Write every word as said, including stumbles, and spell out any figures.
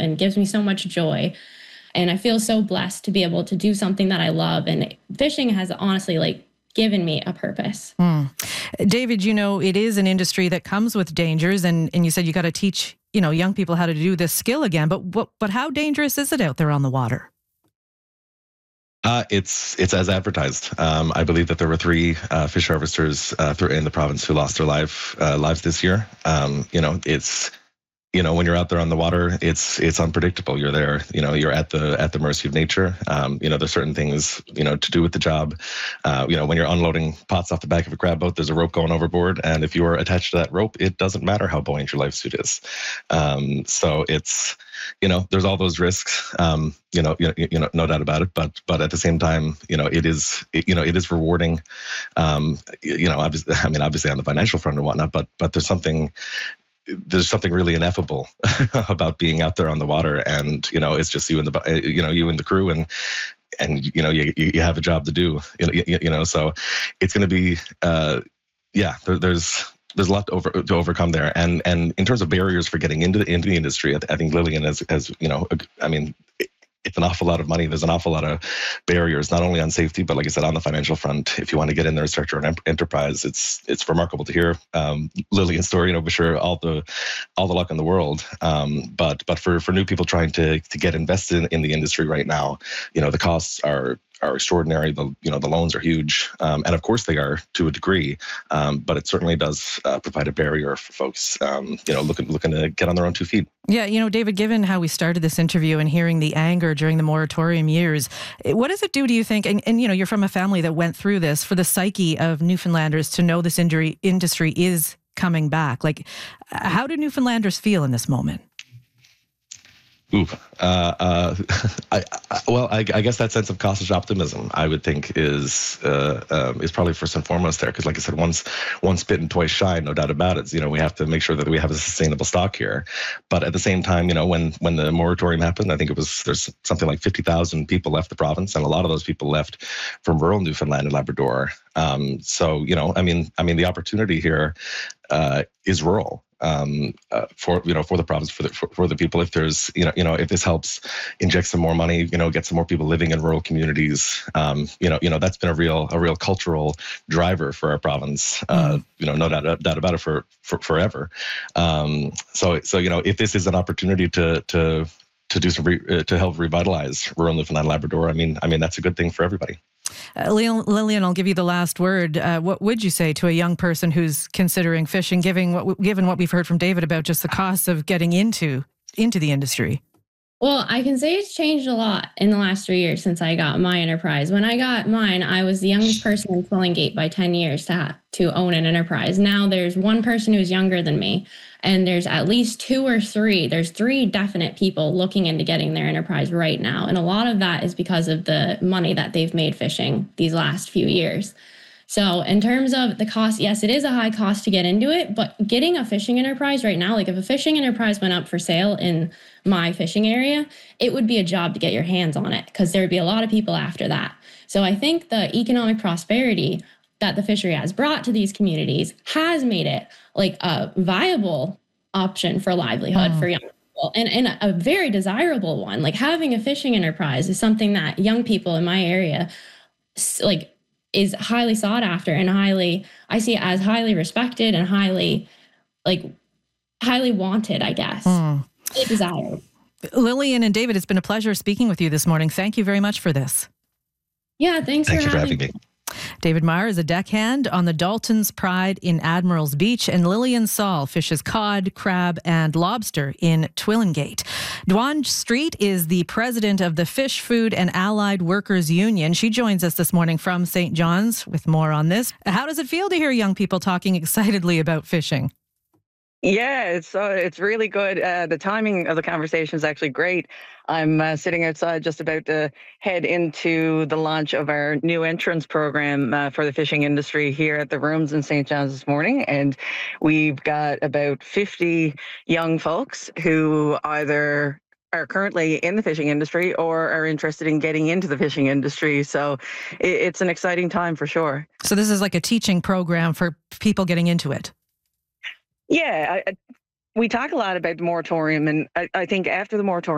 and gives me so much joy. And I feel so blessed to be able to do something that I love. And fishing has honestly like given me a purpose. Mm. David, you know, it is an industry that comes with dangers, and, and you said you got to teach, you know, young people how to do this skill again. But what, but how dangerous is it out there on the water? Uh, it's it's as advertised. Um, I believe that there were three uh, fish harvesters uh, in the province who lost their life uh, lives this year. Um, you know, it's you know when you're out there on the water, it's it's unpredictable. You're there. You know, you're at the at the mercy of nature. Um, you know, there's certain things you know to do with the job. Uh, you know, when you're unloading pots off the back of a crab boat, there's a rope going overboard, and if you are attached to that rope, it doesn't matter how buoyant your life suit is. Um, so it's you know, there's all those risks, um, you know, you, you know, no doubt about it. But, but at the same time, you know, it is, it, you know, it is rewarding. Um, you know, obviously, I mean, obviously on the financial front and whatnot. But, but there's something, there's something really ineffable about being out there on the water, and you know, it's just you and the, you know, you and the crew, and and you know, you you have a job to do. You know, you know, so it's going to be, uh, yeah, there, there's. There's a lot to, over, to overcome there, and and in terms of barriers for getting into the into the industry, I, I think Lillian has has you know, I mean, it, it's an awful lot of money. There's an awful lot of barriers, not only on safety, but like I said, on the financial front. If you want to get in there and start your own enterprise, it's it's remarkable to hear um, Lillian's story. You know, for sure, all the all the luck in the world. Um, but but for for new people trying to to get invested in, in the industry right now, you know, the costs are. are extraordinary. The you know the loans are huge, um, and of course they are to a degree. Um, but it certainly does uh, provide a barrier for folks, um, you know, looking looking to get on their own two feet. Yeah, you know, David, given how we started this interview and hearing the anger during the moratorium years, what does it do, do you think? And, and you know, you're from a family that went through this, for the psyche of Newfoundlanders to know this injury, industry is coming back. Like, how do Newfoundlanders feel in this moment? Ooh, uh, uh, I, I, well, I, I guess that sense of cautious optimism, I would think, is uh, um, is probably first and foremost there. Because, like I said, once once bitten, twice shy, no doubt about it. You know, we have to make sure that we have a sustainable stock here. But at the same time, you know, when when the moratorium happened, I think it was there's something like fifty thousand people left the province, and a lot of those people left from rural Newfoundland and Labrador. Um, so, you know, I mean, I mean, the opportunity here uh, is rural. Um, uh, for you know, for the province, for the for, for the people. If there's you know, you know, if this helps inject some more money, you know, get some more people living in rural communities, um, you know, you know, that's been a real a real cultural driver for our province. Uh, mm. You know, no doubt, doubt about it for, for forever. Um, so so you know, if this is an opportunity to to to do some re, uh, to help revitalize rural Newfoundland, Labrador, I mean, I mean that's a good thing for everybody. Uh, Lillian, I'll give you the last word. Uh, what would you say to a young person who's considering fishing, given what, given what we've heard from David about just the costs of getting into into the industry? Well, I can say it's changed a lot in the last three years since I got my enterprise. When I got mine, I was the youngest person in Quilling Gate by ten years to have, to own an enterprise. Now there's one person who's younger than me, and there's at least two or three. There's three definite people looking into getting their enterprise right now. And a lot of that is because of the money that they've made fishing these last few years. So in terms of the cost, yes, it is a high cost to get into it, but getting a fishing enterprise right now, like if a fishing enterprise went up for sale in my fishing area, it would be a job to get your hands on it because there would be a lot of people after that. So I think the economic prosperity that the fishery has brought to these communities has made it like a viable option for livelihood mm. for young people, and, and a very desirable one. Like having a fishing enterprise is something that young people in my area like is highly sought after and highly, I see it as highly respected and highly, like, highly wanted, I guess. Mm. Desired. Lillian and David, it's been a pleasure speaking with you this morning. Thank you very much for this. Yeah, thanks Thank for, you for having, having me. David Meyer is a deckhand on the Dalton's Pride in Admirals Beach, and Lillian Saul fishes cod, crab, and lobster in Twillingate. Dwan Street is the president of the Fish, Food, and Allied Workers Union. She joins us this morning from Saint John's with more on this. How does it feel to hear young people talking excitedly about fishing? Yeah, it's uh, it's really good. Uh, the timing of the conversation is actually great. I'm uh, sitting outside just about to head into the launch of our new entrance program uh, for the fishing industry here at the Rooms in Saint John's this morning. And we've got about fifty young folks who either are currently in the fishing industry or are interested in getting into the fishing industry. So it, it's an exciting time for sure. So this is like a teaching program for people getting into it. Yeah, I, I, we talk a lot about the moratorium, and I, I think after the moratorium,